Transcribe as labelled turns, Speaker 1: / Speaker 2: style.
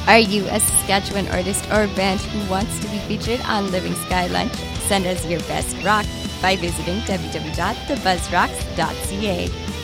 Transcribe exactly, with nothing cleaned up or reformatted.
Speaker 1: Are you a Saskatchewan artist or band who wants to be featured on Living Sky Lunch? Send us your best rock by visiting w w w dot the buzz rocks dot c a.